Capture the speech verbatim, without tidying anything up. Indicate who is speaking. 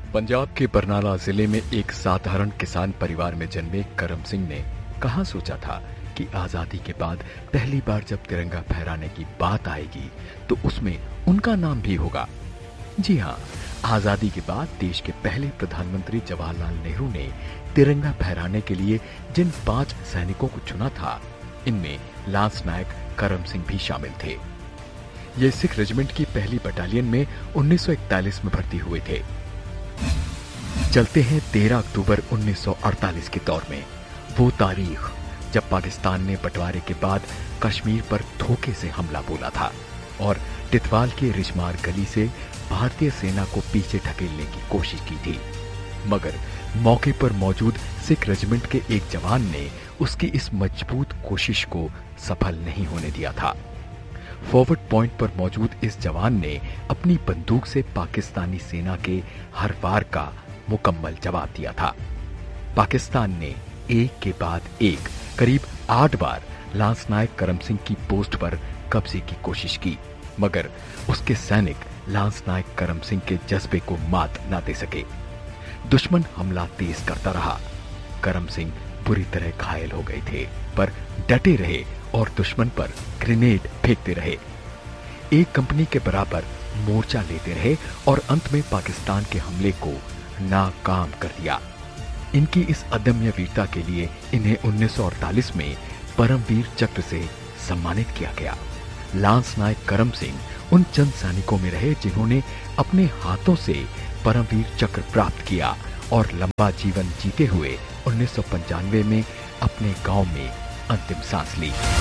Speaker 1: पंजाब के बरनाला जिले में एक साधारण किसान परिवार में जन्मे करम सिंह ने कहाँ सोचा था कि आजादी के बाद पहली बार जब तिरंगा फहराने की बात आएगी तो उसमें उनका नाम भी होगा। जी हाँ, आजादी के बाद देश के पहले प्रधानमंत्री जवाहरलाल नेहरू ने तिरंगा फहराने के लिए जिन पांच सैनिकों को चुना था, इनमें लांस नायक करम सिंह भी शामिल थे। ये सिख रेजिमेंट की पहली बटालियन में उन्नीस सौ इकतालीस में भर्ती हुए थे। चलते हैं तेरह अक्टूबर उन्नीस सौ अड़तालीस के दौर में, वो तारीख जब पाकिस्तान ने बंटवारे के बाद कश्मीर पर धोखे से हमला बोला था और टिटवाल के रिजमार गली से भारतीय सेना को पीछे ढकेलने की कोशिश की थी, मगर मौके पर मौजूद सिख रेजिमेंट के एक जवान ने उसकी इस मजबूत कोशिश को सफल नहीं होने दिया था। फॉरवर्ड पॉइंट पर मौजूद इस जवान ने अपनी बंदूक से पाकिस्तानी सेना के हर वार का मुकम्मल जवाब दिया था। पाकिस्तान ने एक के बाद एक करीब आठ बार लांस नायक करम सिंह की पोस्ट पर कब्जे की कोशिश की, मगर उसके सैनिक लांस नायक करम सिंह के जज्बे को मात न दे सके। दुश्मन हमला तेज करता रहा। करम सिंह बुरी तरह घायल हो गए थे, पर डटे रहे और दुश्मन पर ग्रेनेड फेंकते रहे। एक कंपनी के बराबर मोर्चा लेते रहे और अंत में पाकिस्तान के हमले को नाकाम कर दिया। इनकी इस अदम्य वीरता के लिए इन्हें उन्नीस सौ अड़तालीस में परमवीर चक्र से सम्मानित किया गया। लांस नायक करम सिंह उन चंद सैनिकों में रहे जिन्होंने अपने हाथों से परमवीर चक्र प्राप्त किया और लंबा जीवन जीते हुए उन्नीस सौ पंचानवे में अपने गांव में अंतिम सांस ली।